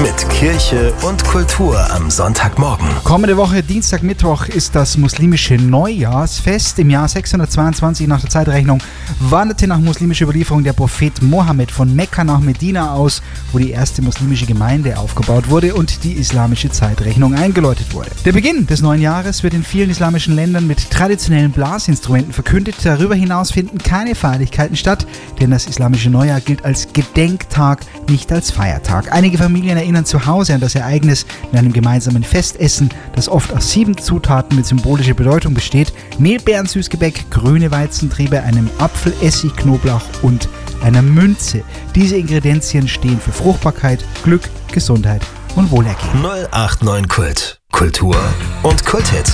Mit Kirche und Kultur am Sonntagmorgen. Kommende Woche, Dienstag, Mittwoch, ist das muslimische Neujahrsfest. Im Jahr 622 nach der Zeitrechnung wanderte nach muslimischer Überlieferung der Prophet Mohammed von Mekka nach Medina aus, wo die erste muslimische Gemeinde aufgebaut wurde und die islamische Zeitrechnung eingeläutet wurde. Der Beginn des neuen Jahres wird in vielen islamischen Ländern mit traditionellen Blasinstrumenten verkündet. Darüber hinaus finden keine Feierlichkeiten statt, denn das islamische Neujahr gilt als Gedenktag, nicht als Feiertag. Einige Familien erinnern zu Hause an das Ereignis mit einem gemeinsamen Festessen, das oft aus 7 Zutaten mit symbolischer Bedeutung besteht: Mehl, Beeren, Süßgebäck, grüne Weizentriebe, einem Apfel, Essig, Knoblauch und einer Münze. Diese Ingredienzien stehen für Fruchtbarkeit, Glück, Gesundheit und Wohlergehen. 089 Kult. Kultur und Kulthit.